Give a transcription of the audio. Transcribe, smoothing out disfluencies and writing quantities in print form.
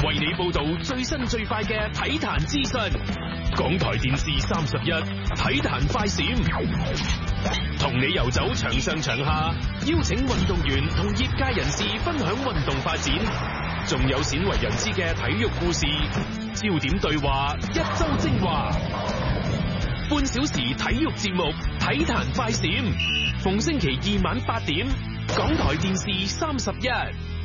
為你報道最新最快嘅體壇資訊。港台電視31體壇快閃，同你遊走場上場下，邀請運動員同業界人士分享運動發展，仲有鮮為人知嘅體育故事，焦點對話，一周精華，半小時體育節目，體壇快閃，逢星期二晚8點，港台電視31。